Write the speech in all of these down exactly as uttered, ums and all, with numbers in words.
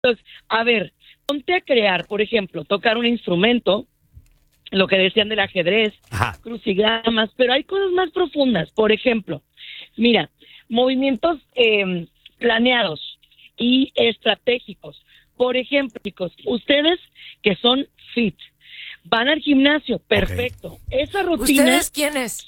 Entonces, a ver, ponte a crear, por ejemplo, tocar un instrumento, lo que decían del ajedrez, Ajá. crucigramas, pero hay cosas más profundas. Por ejemplo, mira, movimientos eh, planeados y estratégicos. Por ejemplo, chicos, ustedes que son fit, van al gimnasio, perfecto. Okay. Esa rutina... ¿Ustedes quiénes?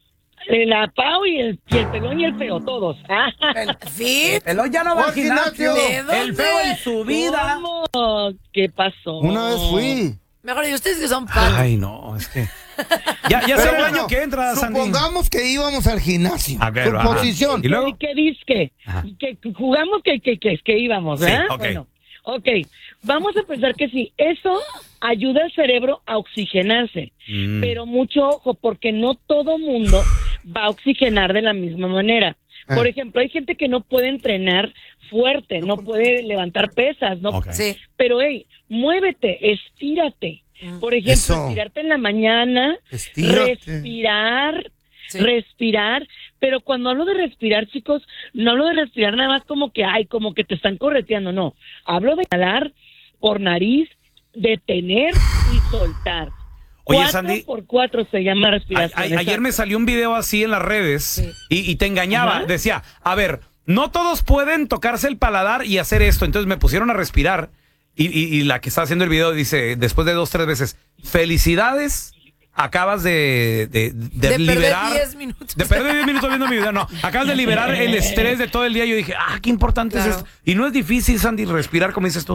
La Pau y el, y el pelón y el feo, todos. ¿El fit? El pelón ya no va al gimnasio. El feo en su vida. ¿Cómo? ¿Qué pasó? Una vez fui. Mejor, ¿y ustedes que son padres? Ay, no, es que... Ya, ya sé el año que entra, Sandy. Supongamos que íbamos al gimnasio. A ver, posición. ¿Y luego? ¿Qué disque? Que jugamos que, que, que, que íbamos, ¿verdad? Sí, okay. Bueno, ok, vamos a pensar que sí, eso ayuda al cerebro a oxigenarse, mm. pero mucho ojo, porque no todo mundo va a oxigenar de la misma manera. Ah. Por ejemplo, hay gente que no puede entrenar fuerte, no puede levantar pesas, no, okay. sí. Pero hey, muévete, estírate. Por ejemplo, eso. Estirarte en la mañana, Estírate. respirar, sí. respirar. Pero cuando hablo de respirar, chicos, no hablo de respirar nada más como que, ay, como que te están correteando, no. Hablo de inhalar por nariz, detener y soltar. Oye, cuatro Sandy, por cuatro se llama respiración. A, a, ayer me salió un video así en las redes sí. y, y te engañaba. Ajá. Decía, a ver, no todos pueden tocarse el paladar y hacer esto. Entonces me pusieron a respirar y, y, y la que está haciendo el video dice, después de dos, tres veces, felicidades, acabas de, de, de, de liberar... perder diez minutos. De perder diez minutos viendo mi video, no. Acabas de liberar el estrés de todo el día. Yo dije, ah, qué importante claro. es esto. Y no es difícil, Sandy, respirar, como dices tú.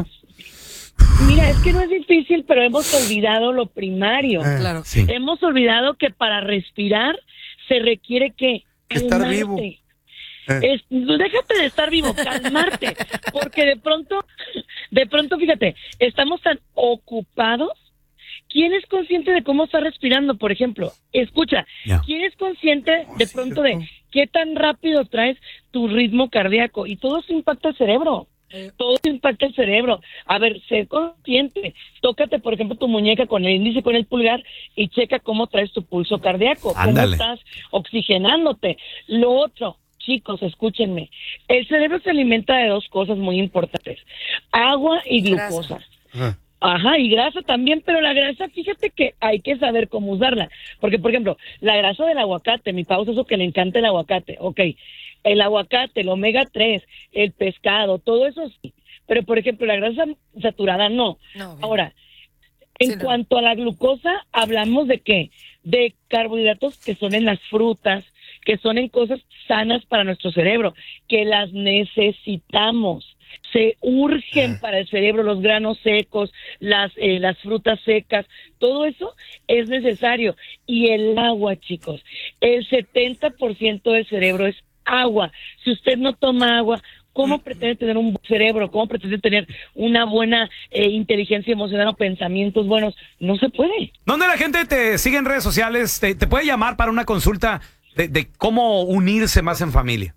Mira, es que no es difícil, pero hemos olvidado lo primario. Eh, claro. Sí. Hemos olvidado que para respirar se requiere que estar vivo. Eh. Es, déjate de estar vivo, calmarte, porque de pronto, de pronto, fíjate, estamos tan ocupados. ¿Quién es consciente de cómo está respirando, por ejemplo? Escucha, yeah. ¿quién es consciente de oh, pronto cierto. de qué tan rápido traes tu ritmo cardíaco? Y todo eso impacta el cerebro. Todo eso impacta el cerebro. A ver, sé consciente. Tócate, por ejemplo, tu muñeca con el índice, con el pulgar y checa cómo traes tu pulso cardíaco. Ándale. Cómo estás oxigenándote. Lo otro, chicos, escúchenme. El cerebro se alimenta de dos cosas muy importantes. Agua y glucosa. Ajá. Ajá, y grasa también, pero la grasa, fíjate que hay que saber cómo usarla. Porque, por ejemplo, la grasa del aguacate, mi pausa, eso que le encanta el aguacate, ok. El aguacate, el omega tres, el pescado, todo eso sí. Pero, por ejemplo, la grasa saturada no. no Ahora, en sí, cuanto no. a la glucosa, hablamos de qué? De carbohidratos que son en las frutas, que son en cosas sanas para nuestro cerebro, que las necesitamos. Se urgen para el cerebro los granos secos, las eh, las frutas secas, todo eso es necesario. Y el agua, chicos, el setenta por ciento del cerebro es agua. Si usted no toma agua, ¿cómo pretende tener un buen cerebro? ¿Cómo pretende tener una buena eh, inteligencia emocional o pensamientos buenos? No se puede. ¿Dónde la gente te sigue en redes sociales? ¿Te, te puede llamar para una consulta de, de cómo unirse más en familia?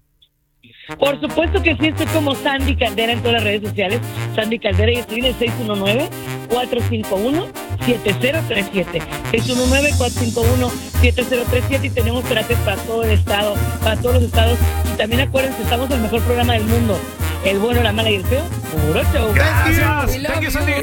Por supuesto que sí, estoy como Sandy Caldera en todas las redes sociales. Sandy Caldera, y estoy en el seis uno nueve, cuatro cinco uno, siete cero tres siete. seis uno nueve, cuatro cinco uno, siete cero tres siete y tenemos terapias para todo el estado, para todos los estados. Y también acuérdense, estamos en el mejor programa del mundo. El bueno, la mala y el feo. Puro show. Gracias. Thank you, Sandy.